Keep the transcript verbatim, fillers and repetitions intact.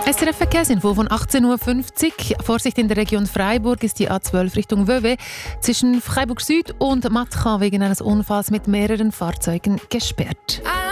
S R F-Verkehrsinfo von achtzehn Uhr fünfzig. Vorsicht in der Region Freiburg ist die A zwölf Richtung Vevey zwischen Freiburg Süd und Matcha wegen eines Unfalls mit mehreren Fahrzeugen gesperrt.